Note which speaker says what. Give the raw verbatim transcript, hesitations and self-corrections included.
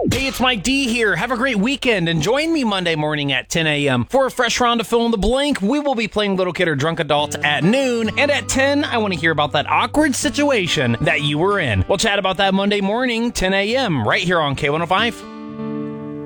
Speaker 1: Hey, it's Mike D here. Have a great weekend and join me Monday morning at ten a.m. for a fresh round of Fill in the Blank. We will be playing Little Kid or Drunk Adult at noon, and at ten, I want to hear about that awkward situation that you were in. We'll chat about that Monday morning, ten a.m. right here on K one oh five.